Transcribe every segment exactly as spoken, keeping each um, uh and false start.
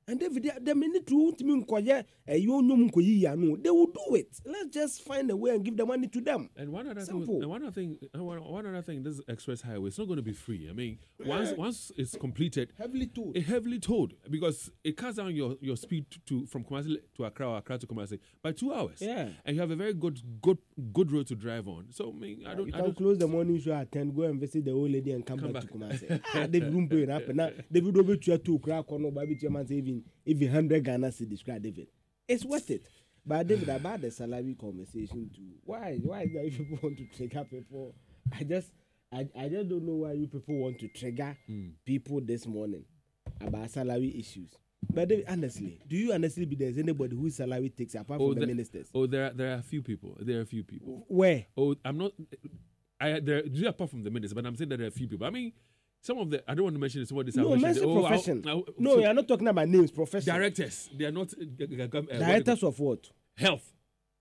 And David, the minute to want me inquire, you know, they will do it. Let's just find a way and give the money to them. And one other Simple. thing, and one other thing, and one, one other thing, this express highway, it's not going to be free. I mean, once once it's completed, Heavily told. it heavily towed because it cuts down your, your speed to from Kumasi to Accra or Accra to Kumasi by two hours. Yeah. And you have a very good good good road to drive on. So I mean, I don't. You I can don't close the morning show at ten, go and visit the old lady and come, Come back, back. to Kumasi. Ah, David won't pay it up. Now, David will be two crack on no baby chairman even even one hundred Ghana to describe David. It's worth it. But David, about the salary conversation too. Why? Why do you people want to trigger people? I just, I, I just don't know why you people want to trigger Mm. people this morning about salary issues. But David, honestly, do you honestly believe there's anybody whose salary takes apart Oh, from the the- ministers? Oh, there are, there are a few people. There are a few people. Where? Oh, I'm not. I there apart from the ministers, but I'm saying that there are a few people. I mean, some of the I don't want to mention some of these. No, mention oh, I'll- profession. I'll- no, so you're not talking about names. Profession. directors. They are not uh, uh, uh, uh, Directors of what? health.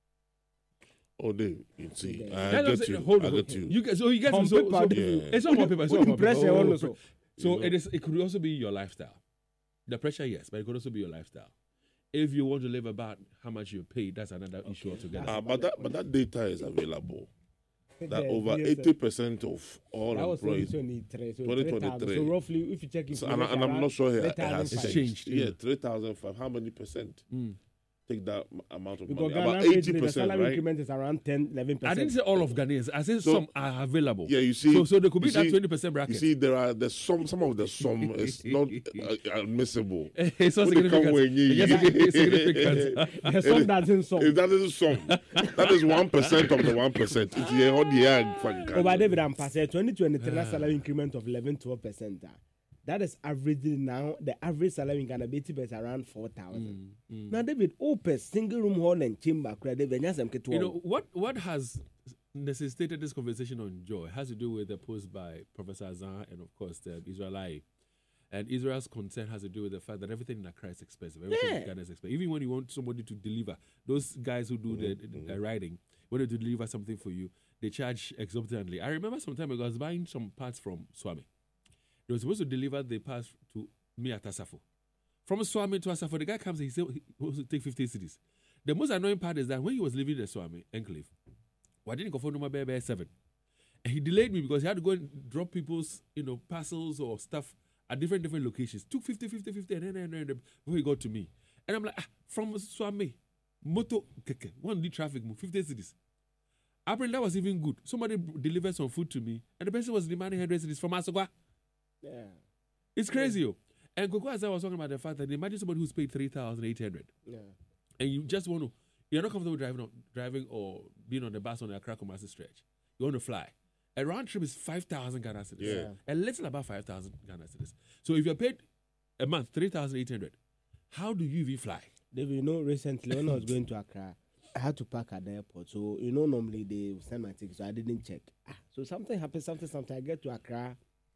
Oh, they, you see, Okay. I Tell us, get you. hold I on. get you. You get so you get On so, paper, so, they- Yeah. it's not on paper. It's not Put on paper. pressure Oh, on pre- also. So You know. it is. It could also be your lifestyle. The pressure, yes, but it could also be your lifestyle. If you want to live about how much you pay, that's another issue altogether. Ah, but that but that data is available. That Yeah, over yes, eighty percent of all That was employees. twenty twenty-three. So twenty three thousand. twenty-three. So roughly, if you check it, So, and, I- and I'm not sure it, it has It's changed. changed, Yeah, yeah. three thousand five. How many percent? Mm. Take that m- amount of Because money. Ghana About average, eighty the percent, salary right? increment is around ten, eleven I percent. didn't say all of Ghanaians. I said So- some are available. Yeah, you see. So, so there could be you that see- twenty percent You bracket. see, there are the some some of the sum is not uh, admissible. It's not When they come significant. when you- Yes, it's significant. The sum doesn't sum. If that is some, that is one percent of the one percent. It's the odd year. Oh, but David, I'm passing twenty twenty-three that salary increment of eleven, twelve percent. ah. That is averagely now, the average salary in Ghana is around four thousand. Mm, Now, David, open single room hall and chamber. David, You know what? What has necessitated this conversation on joy has to do with the post by Professor Azan and of course the Israelite. And Israel's concern has to do with the fact that everything in Accra is expensive. Everything Yeah. in Ghana is expensive. Even when you want somebody to deliver, those guys who do the, the, the riding, when they deliver something for you, they charge exorbitantly. I remember some time ago, I was buying some parts from Swami. They were supposed to deliver the parts to me at Asafo. From Swami to Asafo, the guy comes and he said he wants to take fifty cities. The most annoying part is that when he was leaving the Swami enclave, well, I didn't go for number bear seven. And he delayed me because he had to go and drop people's, you know, parcels or stuff at different different locations. Took fifty, fifty, fifty, and then, and then, and then before he got to me. And I'm like, ah, from Swami, moto keke, one day traffic move, fifty cities. Apparently that was even good. Somebody delivered some food to me, and the person was demanding one hundred cities from Asogwa. Yeah. It's crazy, yo. And Koko Azar was talking about the fact that imagine somebody who's paid three thousand eight hundred, Yeah. and you just want to, you're not comfortable driving on, driving or being on the bus on the Accra Kumasi stretch. You want to fly. A round trip is five thousand Ghana cedis. Yeah. A little about five thousand Ghana cedis. So if you're paid a month three thousand eight hundred, how do you even fly? David, you know, recently when I was going to Accra, I had to park at the airport. So, you know, normally they send my ticket, so I didn't check. Ah, so something happened, something, something. I get to Accra,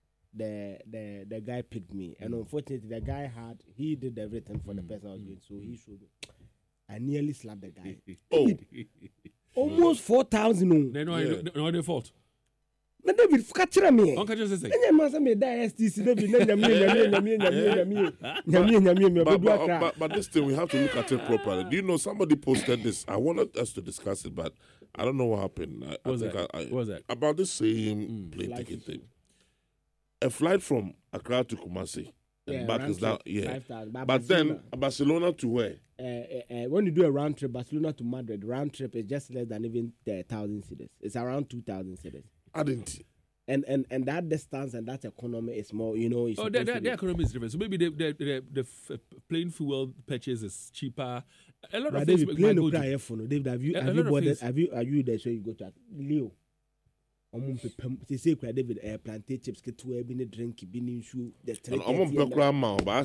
the the the guy picked me. And unfortunately, the guy had, he did everything for the person I was going. So he showed me. I nearly slapped the guy. Oh, Almost four thousand. They know Yeah. no, no, their fault. Na David, catch me. Uncle just say, Enye man say me die S T C David na nyame nyame nyame nyame nyame nyame nyame me but, obedu but, Accra. but, but this thing, we have to look at it properly. Do you know, somebody posted this. I wanted us to discuss it, but I don't know what happened. I, What was I think that? I, I, What was that? About this same plane Flight ticket issue. thing. A flight from Accra to Kumasi. And Yeah, back round is that, trip, yeah. five thousand. But But Barcelona- then, Barcelona to where? uh, uh, uh, when you do a round trip, Barcelona to Madrid, round trip is just less than even the thousand cities. It's around two thousand cities. I didn't. And, and and that distance and that economy is more, you know. It's oh, supposed the, to the, be- the economy is different. So maybe the the the, the f- plane fuel purchase is cheaper. A lot But of things David, might plane go no to- cry for no. David, have you A- a have you lot of bothered? things- Have you are you there? So you go to Leo. Omo pepem. They say cry David. Uh, plantain chips. Get to a bini drink. Bini shoe. The three. And I'm on background man, but I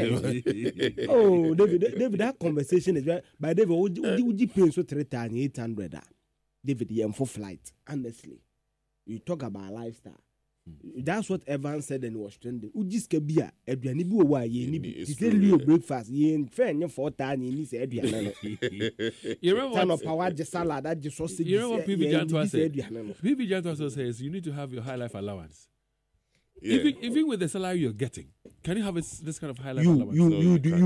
say, Oh, David, David, that conversation is very. By David, would you would you pay so three thousand eight hundred? ah? David, yeah, for flight. Honestly, you talk about lifestyle. That's what Evans said and was trending. Ujis kebia, Edrian Ibu wa ye ni bi. It's Ti say true, Leo yeah. breakfast ye fair nye four thousand ni say Edrian no. You remember Turn what? of power just salad that just sausage. You know what P V Jantua said? Edrian no. P V Jantua also says you need to have your high life allowance. yeah. Even even with the salary you're getting, can you have a s this kind of high life You allowance? you No, you you do can't.